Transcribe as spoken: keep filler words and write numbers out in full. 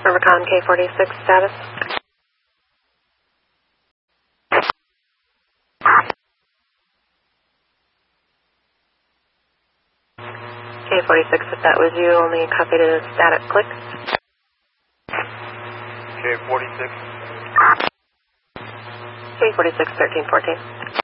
Rivercon K forty-six status. K forty-six, if that was you, only copied a static click. K forty-six. K forty-six, thirteen fourteen.